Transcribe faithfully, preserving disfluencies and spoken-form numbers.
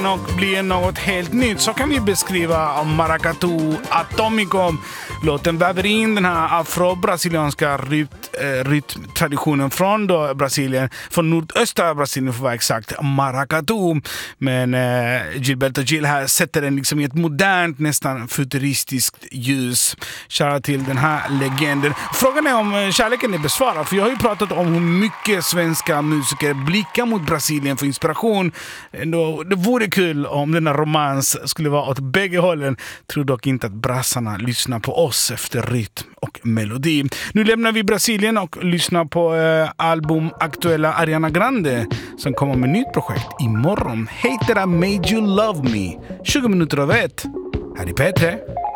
och blir något helt nytt, så kan vi beskriva Maracatu Atomico. Låten väver in den här afro-brasilianska ryt, äh, rytmtraditionen från då Brasilien, från nordöstra Brasilien för att vara exakt, Maracatu. Men äh, Gilberto Gil här sätter den liksom i ett modernt, nästan futuristiskt ljus. Kära till den här legenden. Frågan är om kärleken är besvarad, för jag har ju pratat om hur mycket svenska musiker blickar mot Brasilien för inspiration. Ändå, det vore kul om denna romans skulle vara åt bägge hållen. Tror dock inte att brassarna lyssnar på oss efter rytm och melodi. Nu lämnar vi Brasilien och lyssnar på eh, albumaktuella Ariana Grande som kommer med nytt projekt imorgon. Heter I Made You Love Me. tjugo minuter av ett. Här i P tre.